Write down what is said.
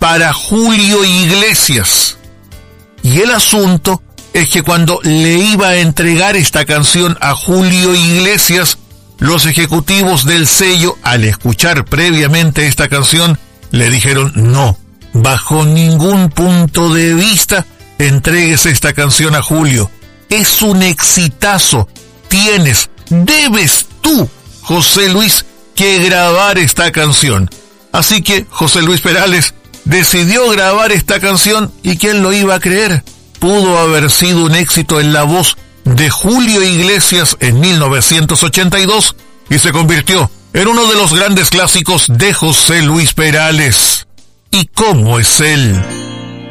para Julio Iglesias. Y el asunto es que cuando le iba a entregar esta canción a Julio Iglesias, los ejecutivos del sello, al escuchar previamente esta canción, le dijeron: no, bajo ningún punto de vista entregues esta canción a Julio. Es un exitazo. Debes tú, José Luis, que grabar esta canción. Así que José Luis Perales decidió grabar esta canción, y ¿quién lo iba a creer? Pudo haber sido un éxito en la voz de Julio Iglesias en 1982 y se convirtió en uno de los grandes clásicos de José Luis Perales. ¿Y cómo es él?